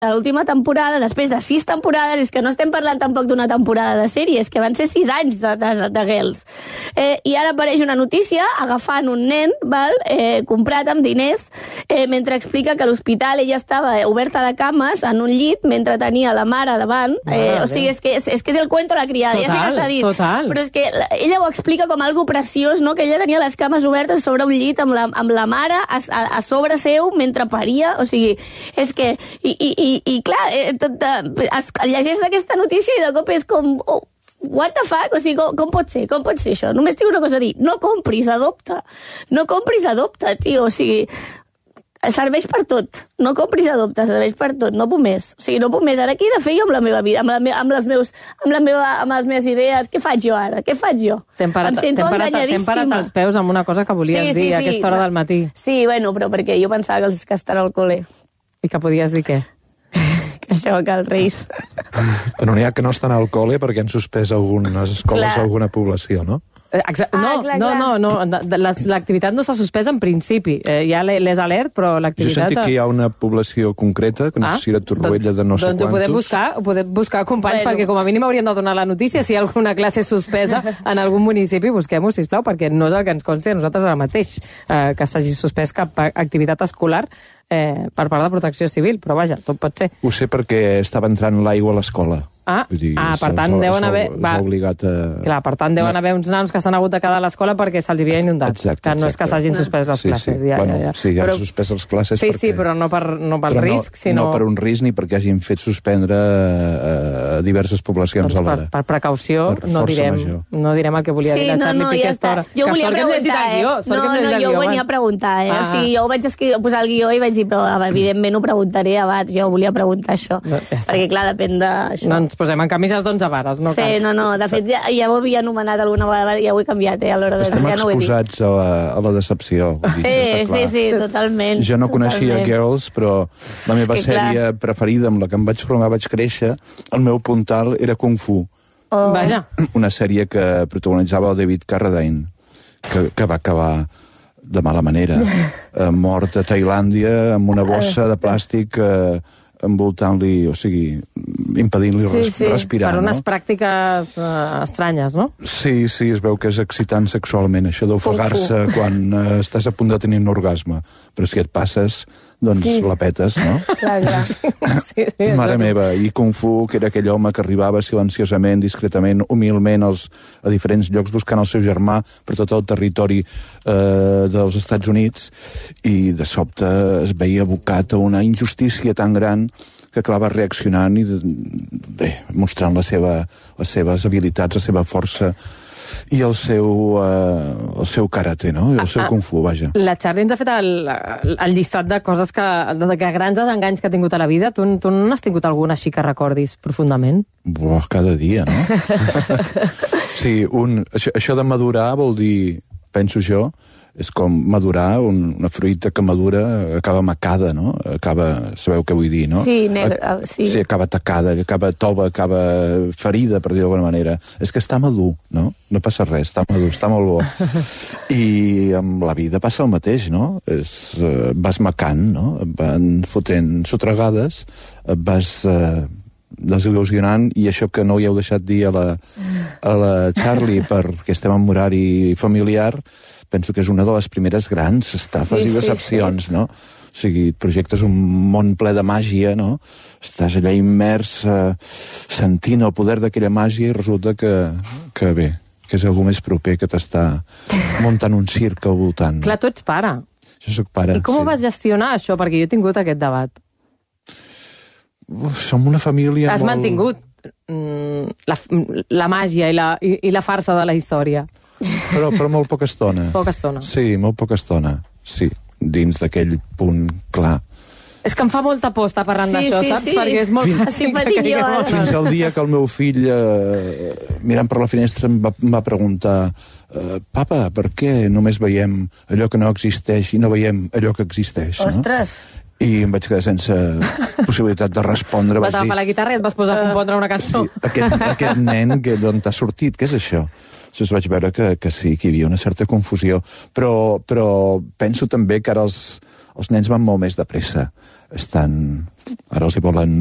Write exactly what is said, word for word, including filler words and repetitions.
l'última temporada, després de sis temporades, és que no estem parlant tampoc d'una temporada de sèries, que van ser sis anys de, de, de Girls. Eh, I ara apareix una notícia agafant un nen, val, eh, comprat amb diners, eh, mentre explica que a l'hospital ella estava oberta de cames en un llit mentre tenia la mare davant. Eh, o sigui, és que és, és que és el cuento la criada, total, ja sé que s'ha dit. Total. Però és que ella ho explica com algo preciós, no? Que ella tenia les cames obertes sobre un llit amb la, amb la mare a, a, a sobre seu mentre paria. O sigui, és que... I, i, i I, i clar, eh, tot, eh, llegeix aquesta notícia i de cop és com... Oh, what the fuck? O sigui, com, com pot ser? Com pot ser això? Només tinc una cosa a dir. No compris, adopta. No compris, adopta, tio. O sigui, serveix per tot. No compris, adopta, serveix per tot. No puc més. O sigui, no puc més. Ara què he de fer jo amb la meva vida? Amb, la me amb, les, meus, amb, la meva, amb les meves idees? Què faig jo ara? Què faig jo? T'hem parat, parat, parat els peus amb una cosa que volies sí, sí, dir a sí, aquesta hora del matí. Sí, bueno, però perquè jo pensava que els que estan al col·le. I que podies dir què? Això que els Reis... Però n'hi ha que no estan al col·le perquè han suspès algunes escoles a alguna població, no? Exacte. No, ah, clar, no, clar. no, no, l'activitat no s'ha suspès en principi. Eh, ja l'és alert, però l'activitat... Jo he sentit que hi ha una població concreta, que no ah, sé si era Torroella de no sé doncs quantos... Doncs ho podem buscar, ho podem buscar companys, bueno. Perquè com a mínim hauríem de donar la notícia si hi ha alguna classe suspesa en algun municipi, busquem-ho, sisplau, perquè no és el que ens consti a nosaltres ara mateix, eh, que s'hagi suspès cap activitat escolar eh, per part de Protecció Civil, però vaja, tot pot ser. Ho sé perquè estava entrant l'aigua a l'escola. Ah, dir, ah per tant deuen haver... Va, obligat a... Clar, per tant deuen haver uns nanos que s'han hagut de quedar a l'escola perquè se'ls havia inundat. Exacte, que no és que s'hagin suspès les sí, classes. Sí, ja, bueno, ja, ja. sí, ja però... han suspès les classes sí, perquè... Sí, però no per, no per però risc, no, sinó... No per un risc ni perquè hagin fet suspendre a diverses poblacions doncs alhora. Per, per precaució per no, direm, no direm el que volia sí, dir la no, Charlie no, Piqué ja aquesta hora. Jo volia preguntar, eh? Guió, no, no, no jo ho venia a preguntar, eh? Ah. O sigui, jo ho vaig escriure, posar el guió i vaig dir, però evidentment ho preguntaré abans, jo volia preguntar això. No, ja perquè, clar, depèn d'això. No ens posem en camises d'onze vares, no sí, cal. no, no, de fet ja, ja ho havia anomenat alguna vegada, ja ho he canviat, eh, a l'hora de... Estem ja no exposats a la, a la decepció. Sí, dir, sí, sí, totalment. Jo no totalment. coneixia Girls, però la meva que, sèrie clar. preferida, amb la que em vaig formar, vaig créixer, el meu puntal era Kung Fu. Oh. Vaja. Una sèrie que protagonitzava el David Carradine, que, que va acabar de mala manera, eh, mort a Tailàndia amb una bossa de plàstic eh, envoltant-li, o sigui, impedint-li sí, res, sí. respirar. Per unes no? pràctiques uh, estranyes, no? Sí, sí, es veu que és excitant sexualment, això d'ofegar-se quan uh, estàs a punt de tenir un orgasme. Però si et passes, doncs sí. la petes, no? Clar, clar. Sí, sí, Mare meva, i Kung Fu, que era aquell home que arribava silenciosament, discretament, humilment als, a diferents llocs buscant el seu germà per tot el territori eh, dels Estats Units, i de sobte es veia abocat a una injustícia tan gran que acabava reaccionant i bé, mostrant la seva, les seves habilitats, la seva força i el seu, uh, el seu karate, no? El seu ah, kung fu, vaja. La Charlie ens ha fet el, el llistat de coses que, de, de grans desenganys que ha tingut a la vida. Tu, tu no n'has tingut algun així que recordis profundament? Buah, cada dia, no? Sí, un, això, això de madurar vol dir, penso jo, és com madurar, un, una fruita que madura acaba macada, no? Acaba, sabeu què vull dir, no? Sí, negra, sí. Sí, acaba tacada, acaba tova, acaba ferida, per dir d'alguna manera. És que està madur, no? No passa res, està madur, està molt bo. I amb la vida passa el mateix, no? És, uh, vas macant, no? Et van fotent sotregades, et vas... Uh, desil·lusionant, i això que no hi heu deixat dir a la, a la Charlie perquè estem en horari familiar, penso que és una de les primeres grans estafes sí, i decepcions, sí, sí. no? O sigui, et projectes un món ple de màgia, no? Estàs allà immers eh, sentint el poder d'aquella màgia i resulta que, que bé, que és algú més proper que t'està muntant un circ al voltant. Clar, tu ets pare. Jo soc pare, I com sí. ho vas gestionar, això? Perquè jo he tingut aquest debat. Uf, som una família Has molt... mantingut mm, la, la màgia i la, i, i la farsa de la història. Però, però molt poca estona. Poca estona. Sí, molt poca estona, sí, dins d'aquell punt clar. És que em fa molta por estar parlant sí, d'això, sí, saps? Sí. Perquè és molt Fins, fàcil. que jo, Fins al dia que el meu fill, eh, mirant per la finestra, em va, em va preguntar eh, papa, per què només veiem allò que no existeix i no veiem allò que existeix? Ostres! No? I em vaig quedar sense possibilitat de respondre. Vas agafar la guitarra i et vas posar a compondre una cançó. Sí, aquest, aquest nen, que, d'on t'ha sortit? Què és això? Llavors vaig veure que, que sí, que hi havia una certa confusió. Però, però penso també que ara els, els nens van molt més de pressa. Estan... Ara els hi volen